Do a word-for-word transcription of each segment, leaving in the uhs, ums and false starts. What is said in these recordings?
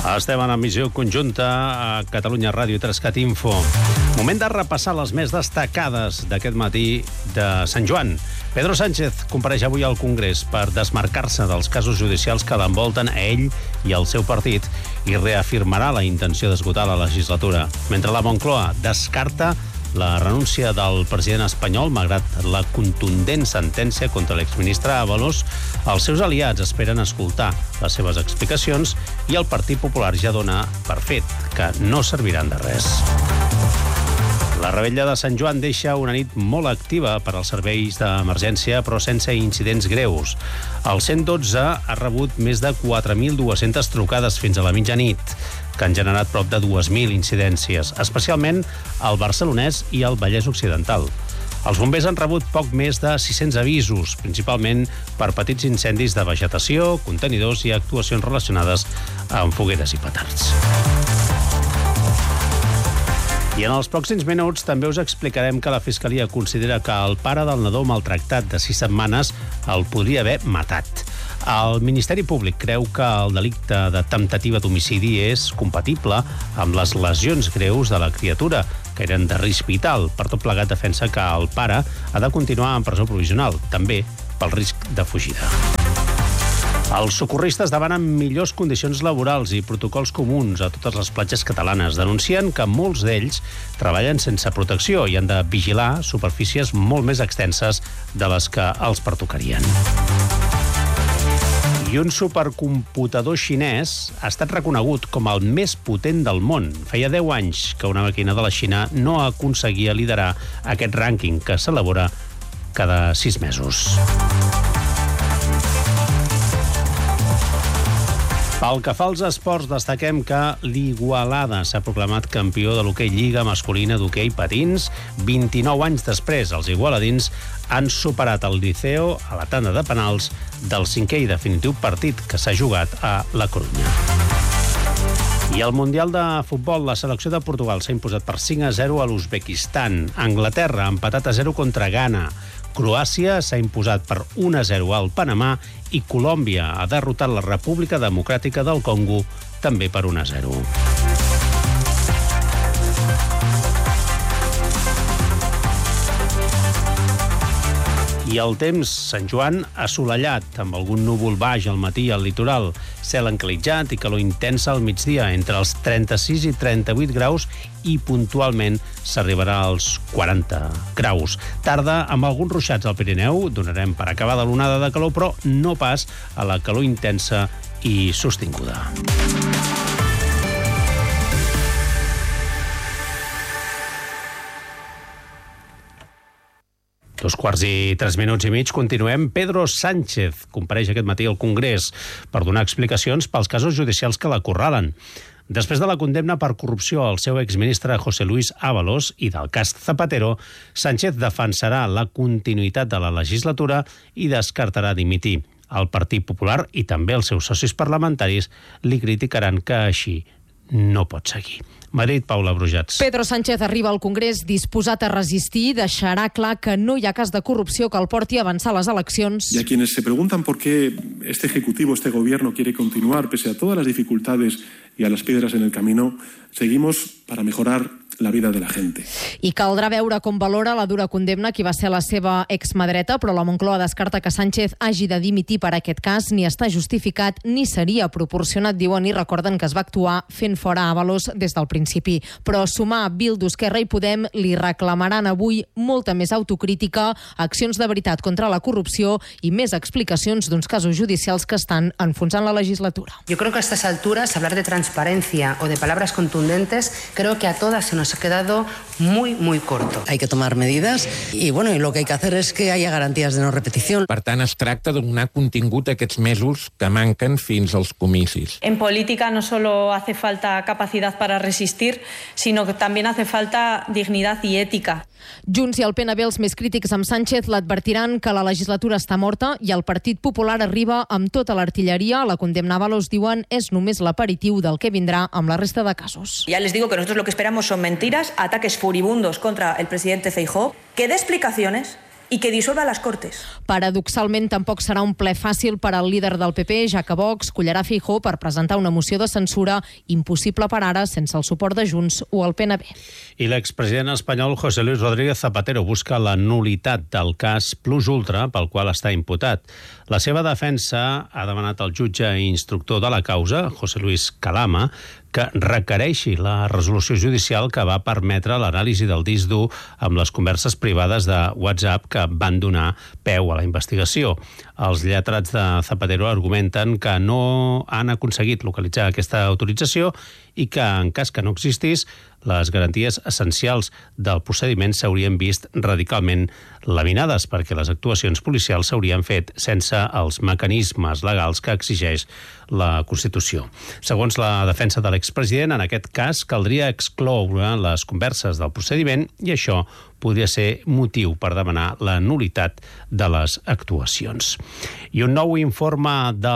Estem en emissió conjunta a Catalunya Ràdio i Trescat Info. Moment de repassar les més destacades d'aquest matí de Sant Joan. Pedro Sánchez compareix avui al Congrés per desmarcar-se dels casos judicials que l'envolten a ell i al seu partit i reafirmarà la intenció d'esgotar la legislatura. Mentre la Moncloa descarta la renúncia del president espanyol, malgrat la contundent sentència contra l'exministre Ábalos, els seus aliats esperen escoltar les seves explicacions i el Partit Popular ja dona per fet que no serviran de res. La revetlla de Sant Joan deixa una nit molt activa per als serveis d'emergència, però sense incidents greus. El cent dotze ha rebut més de quatre mil dues-centes trucades fins a la mitjanit, que han generat prop de dues mil incidències, especialment al Barcelonès i al Vallès Occidental. Els bombers han rebut poc més de sis-cents avisos, principalment per petits incendis de vegetació, contenidors i actuacions relacionades amb fogueres i petards. I en els pròxims minuts també us explicarem que la Fiscalia considera que el pare del nadó maltractat de sis setmanes el podria haver matat. El Ministeri Públic creu que el delicte de temptativa d'homicidi és compatible amb les lesions greus de la criatura, que eren de risc vital. Per tot plegat defensa que el pare ha de continuar en presó provisional, també pel risc de fugida. Els socorristes demanen millors condicions laborals i protocols comuns a totes les platges catalanes. Denuncien que molts d'ells treballen sense protecció i han de vigilar superfícies molt més extenses de les que els pertocarien. I un supercomputador xinès ha estat reconegut com el més potent del món. Feia deu anys que una màquina de la Xina no aconseguia liderar aquest rànquing que s'elabora cada sis mesos. Pel que fa als esports, destaquem que l'Igualada s'ha proclamat campió de l'hoquei Lliga masculina d'hoquei patins. vint-i-nou anys després, els igualadins han superat el Liceo a la tanda de penals del cinquè i definitiu partit que s'ha jugat a La Corunya. I al Mundial de Futbol, la selecció de Portugal s'ha imposat per cinc a zero a l'Uzbekistan. Anglaterra ha empatat a zero contra Ghana. Croàcia s'ha imposat per un a zero al Panamà i Colòmbia ha derrotat la República Democràtica del Congo també per un a zero. I el temps, Sant Joan, assolellat, amb algun núvol baix al matí al litoral, cel encalitzat i calor intensa al migdia, entre els trenta-sis i trenta-vuit graus, i puntualment s'arribarà als quaranta graus. Tarda amb alguns ruixats al Pirineu, donarem per acabada l'onada de calor, però no pas a la calor intensa i sostinguda. Dos quarts i tres minuts i mig, continuem. Pedro Sánchez compareix aquest matí al Congrés per donar explicacions pels casos judicials que l'acorralen. Després de la condemna per corrupció al seu exministre José Luis Ábalos i del cas Zapatero, Sánchez defensarà la continuïtat de la legislatura i descartarà dimitir. El Partit Popular i també els seus socis parlamentaris li criticaran que així no pot seguir. Madrid, Paula Brujats. Pedro Sánchez arriba al Congrés disposat a resistir i deixarà clar que no hi ha cas de corrupció que el porti a avançar les eleccions. Y a quienes se preguntan por qué este Ejecutivo, este Gobierno quiere continuar pese a todas las dificultades y a las piedras en el camino, seguimos para mejorar la vida de la gente. I caldrà veure com valora la dura condemna qui va ser la seva exmadreta, però la Moncloa descarta que Sánchez hagi de dimitir per aquest cas, ni està justificat ni seria proporcionat, diuen, i recorden que es va actuar fent fora Ábalos des del principi. Però sumar Bildu, Esquerra i Podem li reclamaran avui molta més autocrítica, accions de veritat contra la corrupció i més explicacions d'uns casos judicials que estan enfonsant la legislatura. Yo creo que a estas alturas hablar de transparencia o de palabras contundentes, creo que a todas se nos ha quedado muy, muy corto. Hay que tomar medidas y, bueno, y lo que hay que hacer es que haya garantías de no repetición. Per tant, es tracta de donar contingut a aquests mesos que manquen fins als comicis. En política no solo hace falta capacidad para resistir, sino que también hace falta dignidad y ética. Junts i el P N V, els més crítics amb Sánchez, l'advertiran que la legislatura està morta i el Partit Popular arriba amb tota l'artilleria. La condemna a Ábalos, diuen, és només l'aperitiu del que vindrà amb la resta de casos. Ya les digo que nosotros lo que esperamos son mentiras, ataques furibundos contra el presidente Feijóo, que dé explicaciones y que disuelva las Cortes. Paradoxalment, tampoc serà un ple fàcil per al líder del P P, ja que Vox collarà Feijóo per presentar una moció de censura impossible per ara sense el suport de Junts o el P N B. I l'expresident espanyol José Luis Rodríguez Zapatero busca la nulitat del cas Plus Ultra pel qual està imputat. La seva defensa ha demanat al jutge i instructor de la causa, José Luis Calama, que requereixi la resolució judicial que va permetre l'anàlisi del disc dur amb les converses privades de WhatsApp que van donar peu a la investigació. Els lletrats de Zapatero argumenten que no han aconseguit localitzar aquesta autorització i que, en cas que no existís, les garanties essencials del procediment s'haurien vist radicalment laminades perquè les actuacions policials s'haurien fet sense els mecanismes legals que exigeix la Constitució. Segons la defensa de l'expresident, en aquest cas caldria excloure les converses del procediment i això podria ser motiu per demanar la nulitat de les actuacions. I un nou informe de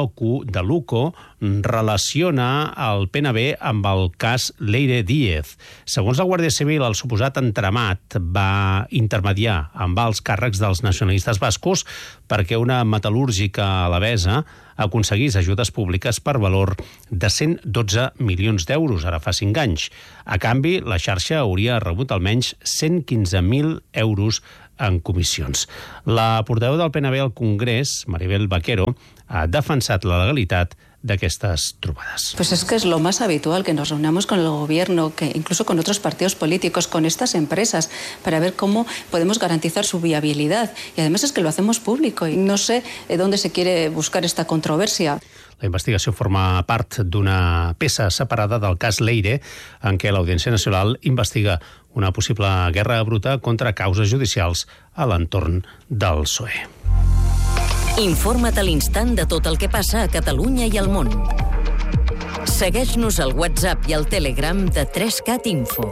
l'U C O relaciona el P N B amb el cas Leire Díez. Segons la Guàrdia Civil, el suposat entramat va intermediar amb alts càrrecs dels nacionalistes bascos perquè una metal·lúrgica alavesa aconseguís ajudes públiques per valor de cent dotze milions d'euros, ara fa cinc anys. A canvi, la xarxa hauria rebut almenys cent quinze mil euros en comissions. La portaveu del P N B al Congrés, Maribel Vaquero, ha defensat la legalitat d'aquestas trobades. Pues es que es lo más habitual que nos reunamos con el gobierno, que incluso con otros partidos políticos, con estas empresas, para ver cómo podemos garantizar su viabilidad. Y además es que lo hacemos público y no sé dónde se quiere buscar esta controversia. La investigació forma part d'una peça separada del cas Leire, en què l'Audiència Nacional investiga una possible guerra bruta contra causes judicials a l'entorn del P S O E. Informa't a l'instant de tot el que passa a Catalunya i al món. Segueix-nos al WhatsApp i al Telegram de tres cat Info.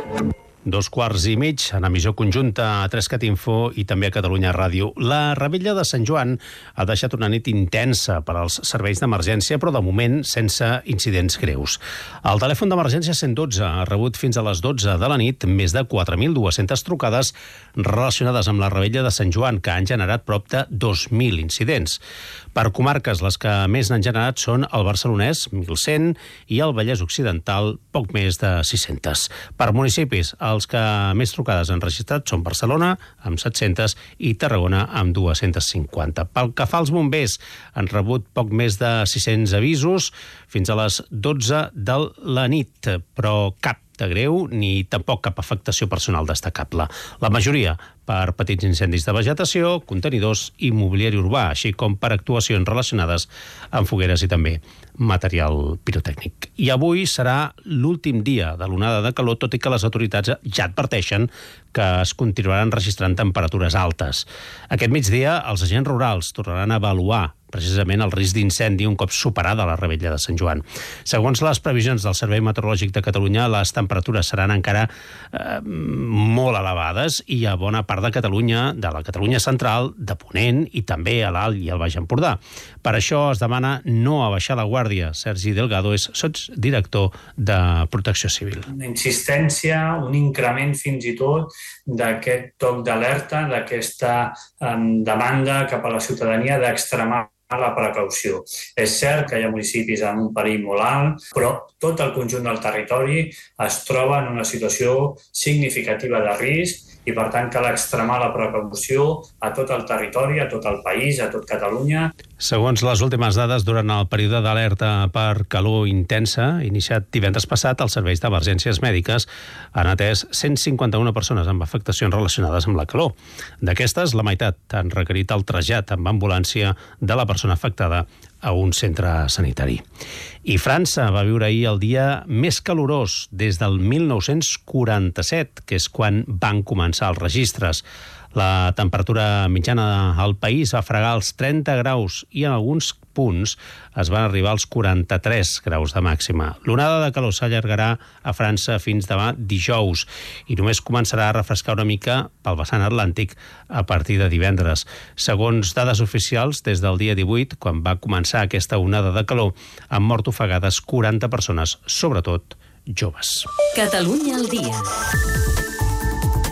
Dos quarts i mig, en emissió conjunta a tres cat Info i també a Catalunya Ràdio. La Revetlla de Sant Joan ha deixat una nit intensa per als serveis d'emergència, però de moment sense incidents greus. El telèfon d'emergència cent dotze ha rebut fins a les dotze de la nit més de quatre mil dues-centes trucades relacionades amb la Revetlla de Sant Joan, que han generat prop de dos mil incidents. Per comarques, les que més n'han generat són el Barcelonès, mil cent, i el Vallès Occidental, poc més de sis-centes. Per municipis, els que més trucades han registrat són Barcelona, amb set-centes, i Tarragona, amb dues-centes cinquanta. Pel que fa als bombers, han rebut poc més de sis-cents avisos fins a les dotze de la nit, però cap de greu ni tampoc cap afectació personal destacable. La majoria per petits incendis de vegetació, contenidors i mobiliari urbà, així com per actuacions relacionades amb fogueres i també material pirotècnic. I avui serà l'últim dia de l'onada de calor, tot i que les autoritats ja adverteixen que es continuaran registrant temperatures altes. Aquest migdia, els agents rurals tornaran a avaluar precisament el risc d'incendi un cop superada la Revetlla de Sant Joan. Segons les previsions del Servei Meteorològic de Catalunya, les temperatures seran encara eh, molt elevades i a bona part de Catalunya, de la Catalunya central, de Ponent i també a l'Alt i al Baix Empordà. Per això es demana no abaixar la guàrdia. Sergi Delgado és sotsdirector de Protecció Civil. Una insistència, un increment fins i tot d'aquest toc d'alerta, d'aquesta eh, demanda cap a la ciutadania d'extremar la precaució. És cert que hi ha municipis amb un perill molt alt, però tot el conjunt del territori es troba en una situació significativa de risc i, per tant, cal extremar la precaució a tot el territori, a tot el país, a tot Catalunya. Segons les últimes dades, durant el període d'alerta per calor intensa, iniciat divendres passat, els serveis d'emergències mèdiques han atès cent cinquanta-una persones amb afectacions relacionades amb la calor. D'aquestes, la meitat han requerit el trasllat amb ambulància de la persona afectada a un centre sanitari. I França va viure ahir el dia més calorós des del mil nou-cents quaranta-set, que és quan van començar els registres. La temperatura mitjana al país va fregar els trenta graus i en alguns punts es van arribar als quaranta-tres graus de màxima. L'onada de calor s'allargarà a França fins demà dijous i només començarà a refrescar una mica pel vessant atlàntic a partir de divendres. Segons dades oficials, des del dia divuit, quan va començar aquesta onada de calor, han mort ofegades quaranta persones, sobretot joves. Catalunya al dia.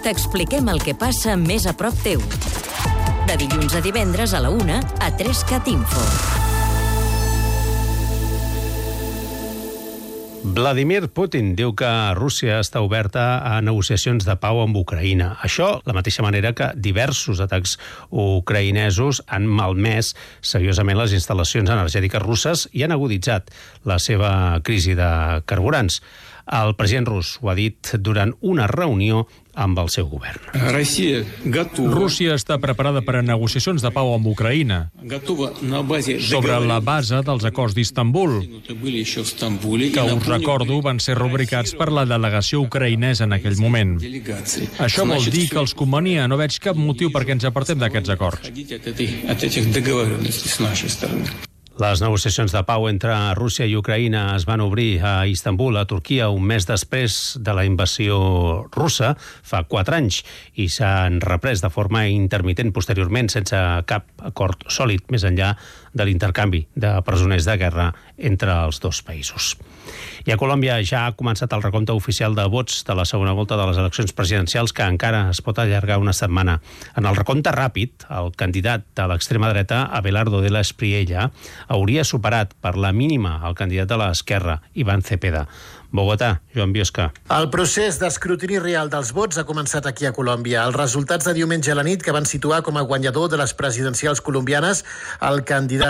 T'expliquem el que passa més a prop teu. De dilluns a divendres a la una a tres cat Info. Vladimir Putin diu que Rússia està oberta a negociacions de pau amb Ucraïna. Això, la mateixa manera que diversos atacs ucraïnesos han malmès seriosament les instal·lacions energètiques russes i han aguditzat la seva crisi de carburants. El president rus ho ha dit durant una reunió amb el seu govern. Rússia està preparada per a negociacions de pau amb Ucraïna sobre la base dels acords d'Istanbul, que, us recordo, van ser rubricats per la delegació ucraïnesa en aquell moment. Això vol dir que els convenia, no veig cap motiu perquè ens apartem d'aquests acords. Les negociacions de pau entre Rússia i Ucraïna es van obrir a Istanbul, a Turquia, un mes després de la invasió russa, fa quatre anys, i s'han reprès de forma intermitent posteriorment, sense cap acord sòlid, més enllà de l'intercanvi de presoners de guerra entre els dos països. I a Colòmbia ja ha començat el recompte oficial de vots de la segona volta de les eleccions presidencials, que encara es pot allargar una setmana. En el recompte ràpid, el candidat de l'extrema dreta, Abelardo de la Espriella, hauria superat per la mínima el candidat de l'esquerra, Iván Cepeda. Bogotà, Joan Biosca. El procés d'escrutini real dels vots ha començat aquí a Colòmbia. Els resultats de diumenge a la nit, que van situar com a guanyador de les presidencials colombianes el candidat